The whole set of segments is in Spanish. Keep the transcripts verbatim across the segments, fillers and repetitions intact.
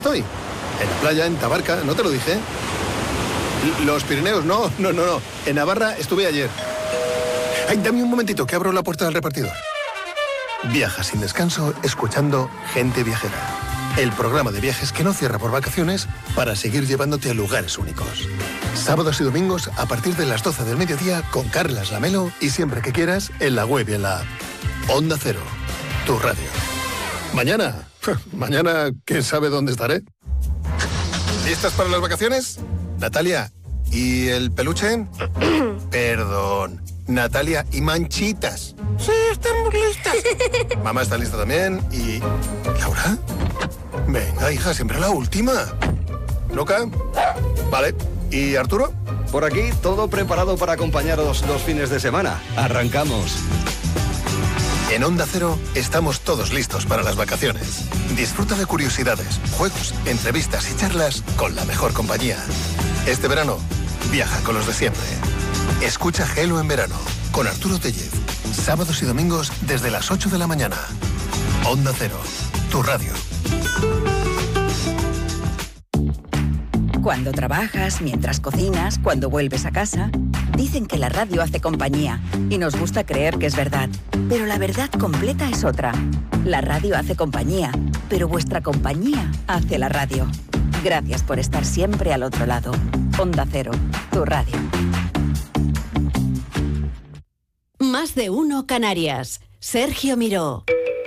Estoy en la playa, en Tabarca, ¿no te lo dije? Los Pirineos, no, no, no, no. En Navarra estuve ayer. Ay, dame un momentito que abro la puerta del repartidor. Viaja sin descanso escuchando Gente Viajera. El programa de viajes que no cierra por vacaciones para seguir llevándote a lugares únicos. Sábados y domingos a partir de las doce del mediodía con Carlas Lamelo y siempre que quieras en la web y en la app. Onda Cero, tu radio. Mañana, mañana, ¿quién sabe dónde estaré? ¿Listas para las vacaciones? Natalia, ¿y el peluche? Perdón, Natalia, ¿y Manchitas? Sí, estamos listas. Mamá está lista también y... ¿Laura? Venga, hija, siempre la última. ¿Loca? Vale. ¿Y Arturo? Por aquí, todo preparado para acompañaros los fines de semana. Arrancamos. En Onda Cero estamos todos listos para las vacaciones. Disfruta de curiosidades, juegos, entrevistas y charlas con la mejor compañía. Este verano, viaja con los de siempre. Escucha Gelo en verano con Arturo Tellez. Sábados y domingos desde las ocho de la mañana. Onda Cero, tu radio. Cuando trabajas, mientras cocinas, cuando vuelves a casa, dicen que la radio hace compañía y nos gusta creer que es verdad. Pero la verdad completa es otra. La radio hace compañía, pero vuestra compañía hace la radio. Gracias por estar siempre al otro lado. Onda Cero, tu radio. Más de uno Canarias. Sergio Miró.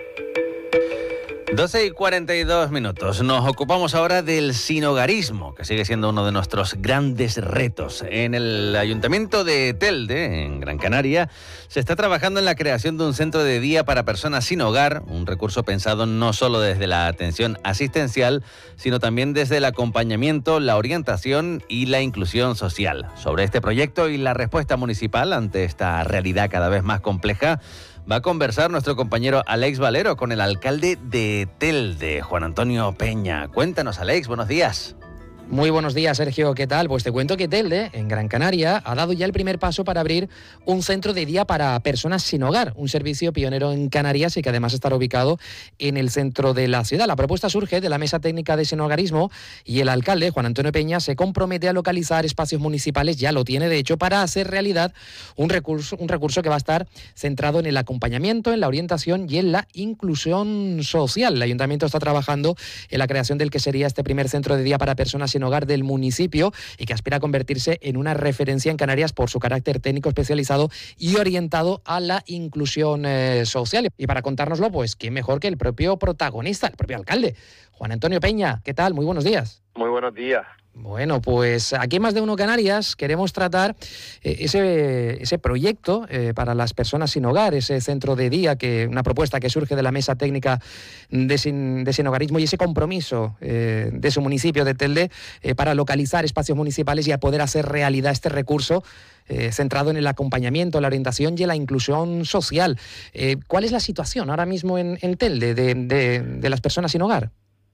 doce y cuarenta y dos minutos. Nos ocupamos ahora del sinhogarismo, que sigue siendo uno de nuestros grandes retos. En el Ayuntamiento de Telde, en Gran Canaria, se está trabajando en la creación de un centro de día para personas sin hogar, un recurso pensado no solo desde la atención asistencial, sino también desde el acompañamiento, la orientación y la inclusión social. Sobre este proyecto y la respuesta municipal ante esta realidad cada vez más compleja, va a conversar nuestro compañero Alex Valero con el alcalde de Telde, Juan Antonio Peña. Cuéntanos, Alex, buenos días. Muy buenos días, Sergio, ¿qué tal? Pues te cuento que Telde, en Gran Canaria, ha dado ya el primer paso para abrir un centro de día para personas sin hogar, un servicio pionero en Canarias y que además estará ubicado en el centro de la ciudad. La propuesta surge de la Mesa Técnica de Sinhogarismo y el alcalde, Juan Antonio Peña, se compromete a localizar espacios municipales, ya lo tiene de hecho, para hacer realidad un recurso, un recurso que va a estar centrado en el acompañamiento, en la orientación y en la inclusión social. El ayuntamiento está trabajando en la creación del que sería este primer centro de día para personas sin hogar del municipio y que aspira a convertirse en una referencia en Canarias por su carácter técnico especializado y orientado a la inclusión eh, social. Y para contárnoslo, pues quién mejor que el propio protagonista, el propio alcalde, Juan Antonio Peña. ¿Qué tal? Muy buenos días. Muy buenos días. Bueno, pues aquí en Más de Uno Canarias queremos tratar eh, ese, ese proyecto eh, para las personas sin hogar, ese centro de día, que una propuesta que surge de la Mesa Técnica de, sin, de Sinhogarismo y ese compromiso eh, de su municipio de Telde eh, para localizar espacios municipales y a poder hacer realidad este recurso eh, centrado en el acompañamiento, la orientación y la inclusión social. Eh, ¿Cuál es la situación ahora mismo en, en Telde de, de, de las personas sin hogar?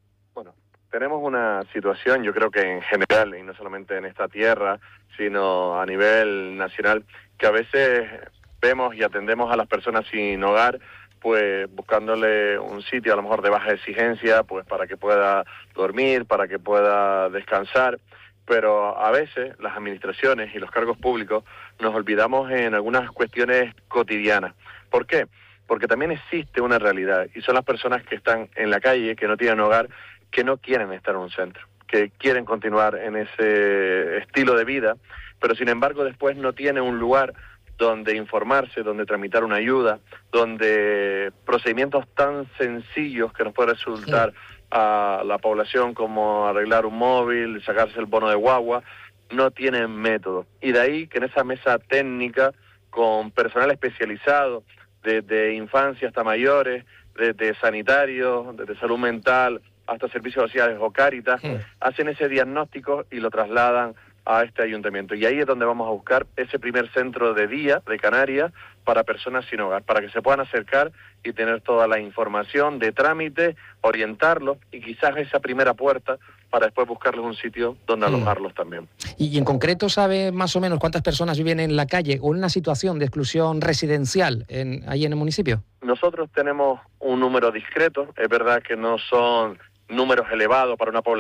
Tenemos una situación, yo creo que en general, y no solamente en esta tierra, sino a nivel nacional, que a veces vemos y atendemos a las personas sin hogar, pues buscándole un sitio a lo mejor de baja exigencia, pues para que pueda dormir, para que pueda descansar, pero a veces las administraciones y los cargos públicos nos olvidamos en algunas cuestiones cotidianas. ¿Por qué? Porque también existe una realidad, y son las personas que están en la calle, que no tienen hogar, que no quieren estar en un centro, que quieren continuar en ese estilo de vida, pero sin embargo después no tienen un lugar donde informarse, donde tramitar una ayuda, donde procedimientos tan sencillos que nos puede resultar sí. a la población como arreglar un móvil, sacarse el bono de guagua, no tienen método. Y de ahí que en esa mesa técnica, con personal especializado, desde infancia hasta mayores, desde sanitarios, desde salud mental, hasta servicios sociales o Cáritas, sí. hacen ese diagnóstico y lo trasladan a este ayuntamiento. Y ahí es donde vamos a buscar ese primer centro de día de Canarias para personas sin hogar, para que se puedan acercar y tener toda la información de trámite, orientarlos y quizás esa primera puerta para después buscarles un sitio donde alojarlos mm. también. Y en concreto, ¿sabe más o menos cuántas personas viven en la calle o en una situación de exclusión residencial en, ahí en el municipio? Nosotros tenemos un número discreto, es verdad que no son números elevados para una población